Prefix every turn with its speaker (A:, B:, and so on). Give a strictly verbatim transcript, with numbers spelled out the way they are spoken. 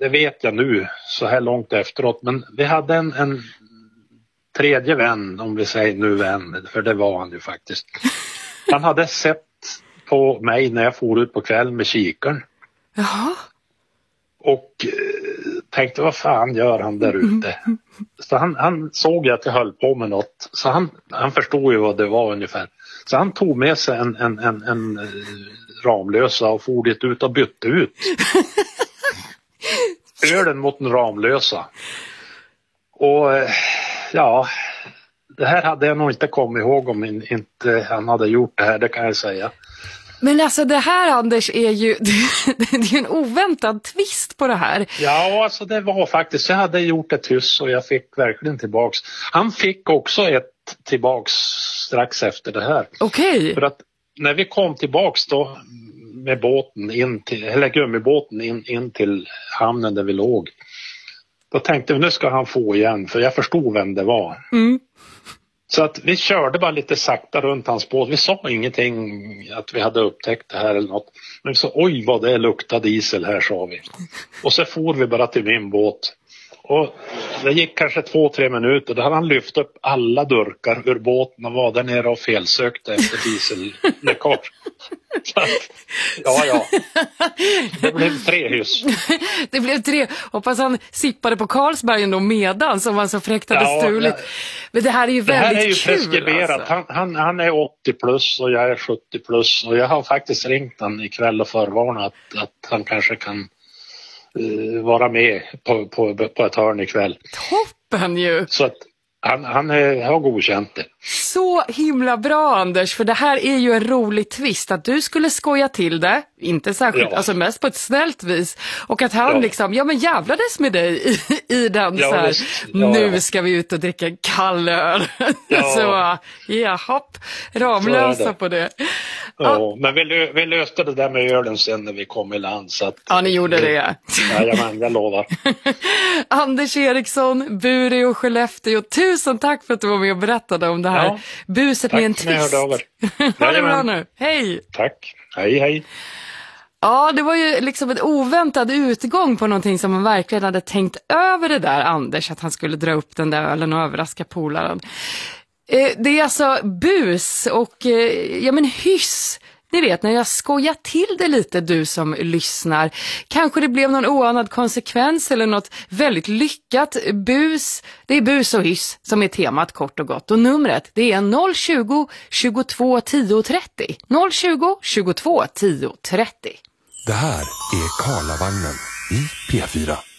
A: det vet jag nu så här långt efteråt. Men vi hade en, en tredje vän, om vi säger nu vän, för det var han ju faktiskt. Han hade sett på mig när jag for ut på kvällen med kikaren.
B: Jaha.
A: Och eh, tänkte, vad fan gör han där ute? Så han, han såg att jag höll på med något. Så han, han förstod ju vad det var ungefär. Så han tog med sig en, en, en, en eh, Ramlösa och for dit ut och bytte ut. Ölen mot en Ramlösa. Och eh, ja, det här hade jag nog inte kommit ihåg om inte han hade gjort det här, det kan jag säga.
B: Men alltså det här, Anders, är ju det är en oväntad twist på det här.
A: Ja, alltså det var faktiskt, jag hade gjort ett hyss och jag fick verkligen tillbaks. Han fick också ett tillbaks strax efter det här.
B: Okej. Okay.
A: För att när vi kom tillbaks då med båten in till, eller gummibåten in, in till hamnen där vi låg. Då tänkte vi, nu ska han få igen, för jag förstod vem det var.
B: Mm.
A: Så att vi körde bara lite sakta runt hans båt. Vi sa ingenting att vi hade upptäckt det här eller något. Men vi sa, oj vad det luktar diesel här, sa vi. Och så for vi bara till min båt. Och det gick kanske två, tre minuter. Då hade han lyft upp alla durkar ur båten och var där nere och felsökte efter dieselläckage. Ja, ja. Det blev tre hyss.
B: Det blev tre. Hoppas han sippade på Carlsbergen då medan som var så fräckt hade ja, stulit. Men det här är ju väldigt kul. Det här är ju preskriberat.
A: Alltså. Han, han, han är åttio plus och jag är sjuttio plus. Och jag har faktiskt ringt han ikväll och förvarnat att, att han kanske kan uh, vara med på, på, på ett hörn ikväll.
B: Toppen ju!
A: Så att Han, han är, har godkänt det.
B: Så himla bra, Anders, för det här är ju en rolig twist att du skulle skoja till det, inte särskilt, ja. Alltså mest på ett snällt vis, och att han ja. liksom, ja men jävlades med dig i, i den ja, så här, ja, nu ja. ska vi ut och dricka en kall öl. Ja. Så, ja hopp, Ramlösa det. På det.
A: Ja, ja. Men vi, vi löste det där med ölen sen när vi kom i land. Så att,
B: ja, ni gjorde det. Ja,
A: ja men, jag lovar.
B: Anders Eriksson, Bure och Skellefteå, tusen tack för att du var med och berättade om det här. Ja. Buset tack med en twist. Ha det bra nu. Hej.
A: Tack. Hej, hej.
B: Ja, det var ju liksom en oväntad utgång på någonting som man verkligen hade tänkt över det där, Anders, att han skulle dra upp den där ölen och överraska polaren. Eh, det är alltså bus och, eh, ja men hyss. Ni vet, när jag skojar till det lite, du som lyssnar. Kanske det blev någon oanad konsekvens eller något väldigt lyckat. Bus, det är bus och hyss som är temat kort och gott. Och numret, det är noll tjugo, tjugotvå, tio, trettio. noll tjugo, tjugotvå, tio, trettio.
C: Det här är Karlavagnen i P fyra.